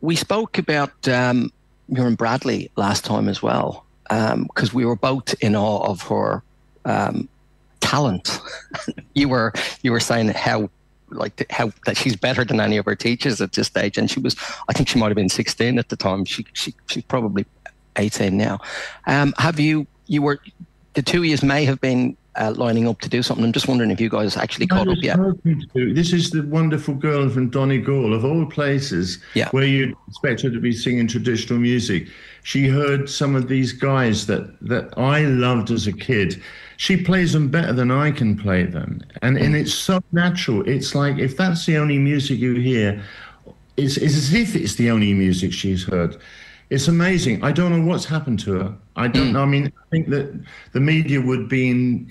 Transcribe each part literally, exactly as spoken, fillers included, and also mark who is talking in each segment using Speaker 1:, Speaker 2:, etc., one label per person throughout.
Speaker 1: we spoke about um, Miriam Bradley last time as well, because um, we were both in awe of her um, talent. you were you were saying how like how that she's better than any of her teachers at this stage, and she was. I think she might have been sixteen at the time. She she she's probably eighteen now. Um, have you you were the two of you may have been uh, lining up to do something. I'm just wondering if you guys actually caught up yet.
Speaker 2: This is the wonderful girl from Donegal, of all places,
Speaker 1: yeah.
Speaker 2: where you'd expect her to be singing traditional music. She heard some of these guys that, that I loved as a kid. She plays them better than I can play them. And, and it's so natural. It's like, if that's the only music you hear, it's, it's as if it's the only music she's heard. It's amazing. I don't know what's happened to her. I don't know. I mean, I think that the media would be in,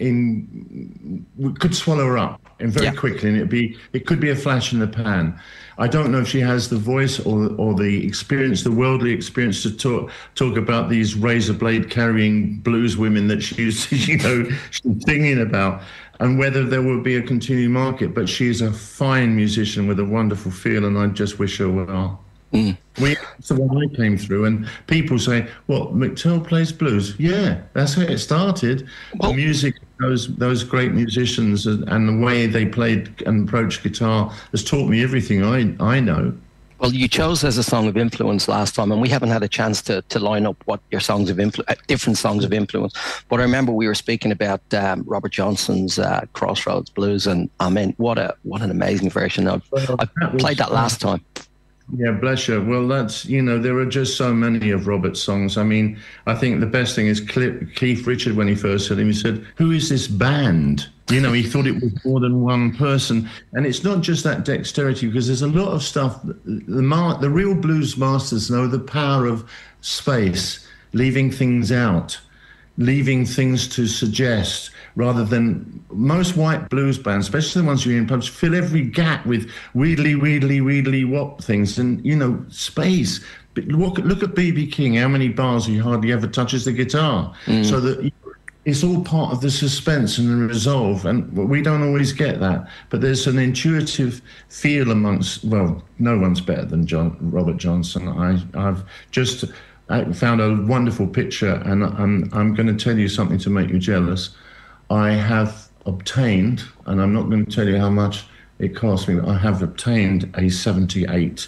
Speaker 2: in could swallow her up and very yeah. quickly, and it'd be, it could be a flash in the pan. I don't know if she has the voice or or the experience, the worldly experience to talk talk about these razor blade carrying blues women that she's, you know, she's singing about, and whether there will be a continued market. But she is a fine musician with a wonderful feel, and I just wish her well. Mm. We, so when I came through, and people say, "What, McTell plays blues?" Yeah, that's how it started. Well, the music, those those great musicians, and, and the way they played and approached guitar has taught me everything I I know.
Speaker 1: Well, you chose as a song of influence last time, and we haven't had a chance to to line up what your songs of influence, different songs of influence. But I remember we were speaking about um, Robert Johnson's uh, Crossroads Blues, and I mean, what a what an amazing version of. Well, I that played that last time.
Speaker 2: Yeah, bless you. Well, that's, you know, there are just so many of Robert's songs. I mean, I think the best thing is Keith Richard, when he first heard him, he said, "Who is this band?" You know, he thought it was more than one person. And it's not just that dexterity, because there's a lot of stuff. The, mar- the real blues masters know the power of space, leaving things out, leaving things to suggest, rather than most white blues bands, especially the ones you hear in pubs, fill every gap with wheedly, wheedly, wheedly wop things and, you know, space. But look, look at B B King, how many bars he hardly ever touches the guitar. Mm. So that it's all part of the suspense and the resolve, and we don't always get that. But there's an intuitive feel amongst, well, no one's better than John, Robert Johnson. I, I've just I found a wonderful picture, and I'm, I'm going to tell you something to make you jealous. I have obtained, and I'm not going to tell you how much it cost me, but I have obtained a seventy-eight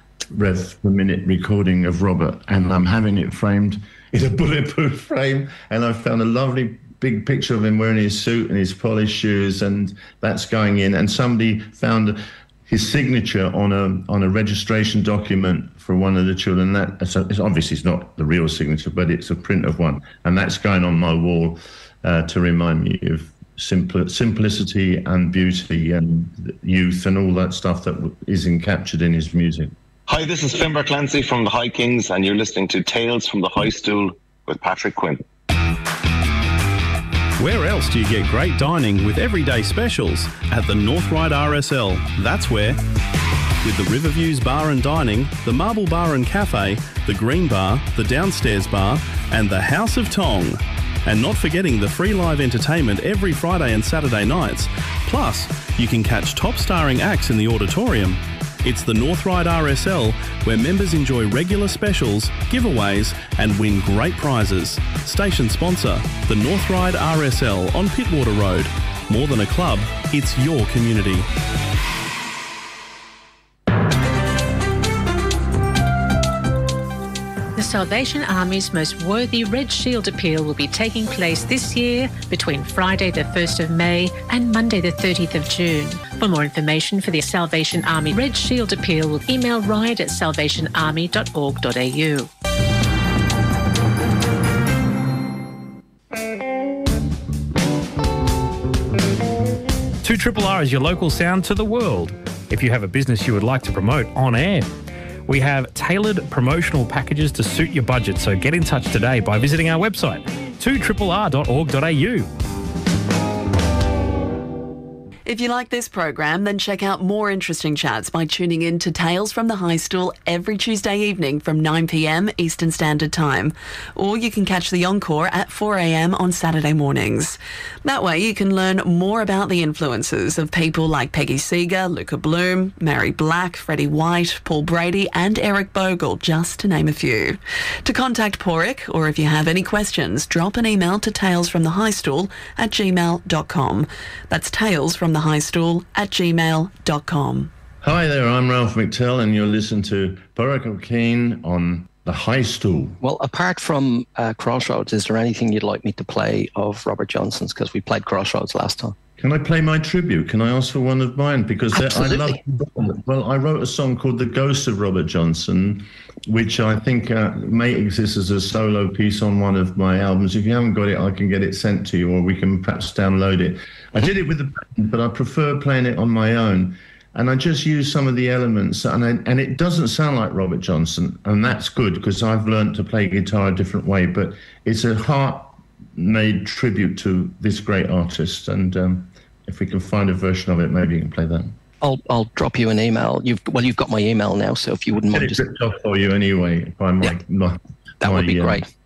Speaker 2: rev per minute recording of Robert, and I'm having it framed in a bulletproof frame, and I found a lovely big picture of him wearing his suit and his polished shoes, and that's going in. And somebody found his signature on a on a registration document for one of the children. That it's obviously it's not the real signature, but it's a print of one, and that's going on my wall. Uh, to remind me of simple, simplicity and beauty and youth and all that stuff that w- is encaptured in his music.
Speaker 3: Hi, this is Finbar Clancy from the High Kings, and you're listening to Tales from the High Stool with Patrick Quinn.
Speaker 4: Where else do you get great dining with everyday specials? At the North Ryde R S L. That's where. With the Riverviews Bar and Dining, the Marble Bar and Cafe, the Green Bar, the Downstairs Bar, and the House of Tong. And not forgetting the free live entertainment every Friday and Saturday nights. Plus, you can catch top starring acts in the auditorium. It's the North Ryde R S L, where members enjoy regular specials, giveaways, and win great prizes. Station sponsor, the North Ryde R S L on Pittwater Road. More than a club, it's your community.
Speaker 5: The Salvation Army's most worthy Red Shield Appeal will be taking place this year between Friday the first of May and Monday the thirtieth of June. For more information for the Salvation Army Red Shield Appeal, email ride at salvation army dot org dot a u.
Speaker 6: two R R R is your local sound to the world. If you have a business you would like to promote on air, we have tailored promotional packages to suit your budget, so get in touch today by visiting our website, two R R R dot org dot a u.
Speaker 7: If you like this program, then check out more interesting chats by tuning in to Tales from the High Stool every Tuesday evening from nine p m Eastern Standard Time. Or you can catch the encore at four a m on Saturday mornings. That way you can learn more about the influences of people like Peggy Seeger, Luca Bloom, Mary Black, Freddie White, Paul Brady and Eric Bogle, just to name a few. To contact Porrick, or if you have any questions, drop an email to talesfromthehighstool at gmail dot com. That's Tales from the High Stool at gmail dot com.
Speaker 2: Hi there, I'm Ralph McTell, and you're listening to Porrick O'Kane on the High Stool.
Speaker 1: Well, apart from uh, Crossroads, is there anything you'd like me to play of Robert Johnson's? Because we played Crossroads last time.
Speaker 2: Can I play my tribute? Can I ask for one of mine? Because I love. Well, I wrote a song called "The Ghost of Robert Johnson," which I think uh, may exist as a solo piece on one of my albums. If you haven't got it, I can get it sent to you, or we can perhaps download it. I did it with the band, but I prefer playing it on my own. And I just use some of the elements, and I, and it doesn't sound like Robert Johnson, and that's good because I've learned to play guitar a different way. But it's a heart-made tribute to this great artist, and um, if we can find a version of it, maybe you can play that.
Speaker 1: I'll I'll drop you an email. You've well, you've got my email now, so if you wouldn't mind,
Speaker 2: Get it
Speaker 1: just
Speaker 2: ripped off for you anyway by my,
Speaker 1: yeah,
Speaker 2: my
Speaker 1: that
Speaker 2: my,
Speaker 1: would be
Speaker 2: uh,
Speaker 1: great.